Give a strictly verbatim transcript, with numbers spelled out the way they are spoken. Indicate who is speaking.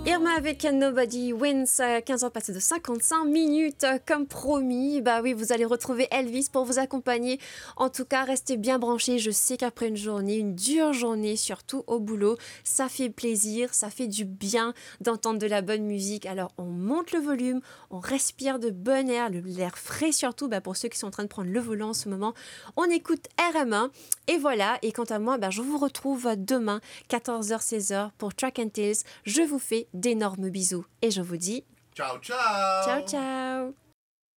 Speaker 1: Irma avec Nobody Wins, quinze heures passées de cinquante-cinq minutes, comme promis. Bah oui, vous allez retrouver Elvis pour vous accompagner. En tout cas, restez bien branchés. Je sais qu'après une journée, une dure journée, surtout au boulot, ça fait plaisir, ça fait du bien d'entendre de la bonne musique. Alors, on monte le volume, on respire de bon air, l'air frais surtout, bah pour ceux qui sont en train de prendre le volant en ce moment. On écoute R M un et voilà. Et quant à moi, bah, je vous retrouve demain, quatorze heures seize heures pour Track and Tales. Je vous fais d'énormes bisous et je vous dis
Speaker 2: ciao ciao.
Speaker 1: ciao ciao.